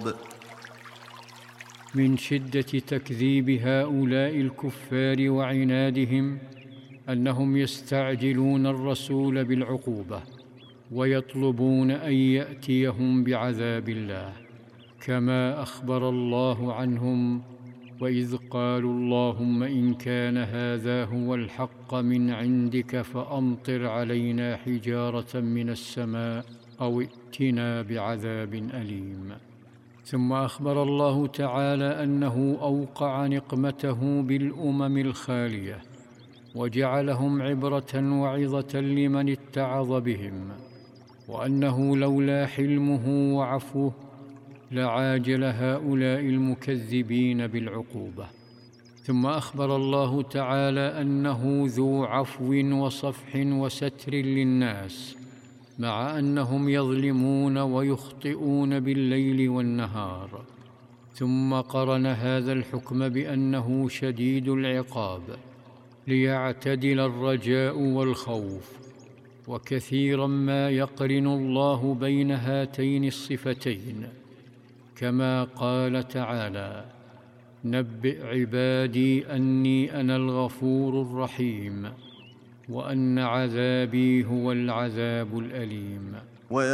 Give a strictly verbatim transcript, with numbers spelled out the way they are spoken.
من شدة تكذيب هؤلاء الكفار وعنادهم أنهم يستعجلون الرسول بالعقوبة ويطلبون أن يأتيهم بعذاب الله، كما أخبر الله عنهم: وإذ قالوا اللهم إن كان هذا هو الحق من عندك فأمطر علينا حجارة من السماء أو ائتنا بعذاب أليم. ثم أخبر الله تعالى أنه أوقع نقمته بالأمم الخالية وجعلهم عبرة وعظة لمن اتعظ بهم، وأنه لولا حلمه وعفوه لعاجل هؤلاء المكذبين بالعقوبة. ثم أخبر الله تعالى أنه ذو عفو وصفح وستر للناس، مع أنهم يظلمون ويخطئون بالليل والنهار. ثم قرن هذا الحكم بأنه شديد العقاب ليعتدل الرجاء والخوف، وكثيرا ما يقرن الله بين هاتين الصفتين، كما قال تعالى: نبئ عبادي أني أنا الغفور الرحيم وأن عذابي هو العذاب الأليم.